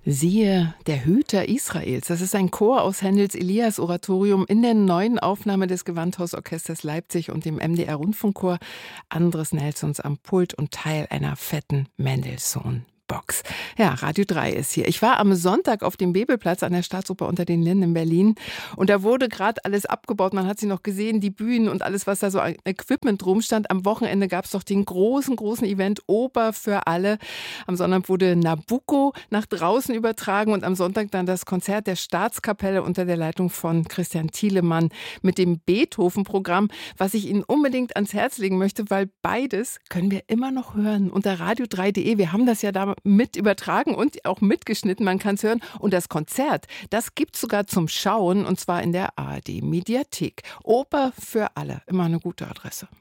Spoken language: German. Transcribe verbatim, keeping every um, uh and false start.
Siehe, der Hüter Israels. Das ist ein Chor aus Händels Elias-Oratorium in der neuen Aufnahme des Gewandhausorchesters Leipzig und dem M D R-Rundfunkchor. Andres Nelsons am Pult und Teil einer fetten Mendelssohn Box. Ja, Radio drei ist hier. Ich war am Sonntag auf dem Bebelplatz an der Staatsoper unter den Linden in Berlin und da wurde gerade alles abgebaut. Man hat sie noch gesehen, die Bühnen und alles, was da so an Equipment rumstand. Am Wochenende gab es doch den großen, großen Event Oper für alle. Am Sonntag wurde Nabucco nach draußen übertragen und am Sonntag dann das Konzert der Staatskapelle unter der Leitung von Christian Thielemann mit dem Beethoven-Programm, was ich Ihnen unbedingt ans Herz legen möchte, weil beides können wir immer noch hören unter radio drei punkt de. Wir haben das ja da mit übertragen und auch mitgeschnitten, man kann es hören. Und das Konzert, das gibt es sogar zum Schauen und zwar in der A R D-Mediathek. Oper für alle, immer eine gute Adresse.